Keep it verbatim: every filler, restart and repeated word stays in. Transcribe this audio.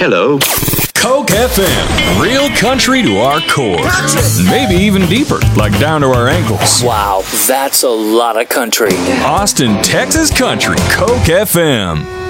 Hello. Coke F M, real country to our core. Maybe even deeper, like down to our ankles. Wow, that's a lot of country. Austin, Texas country, Coke F M.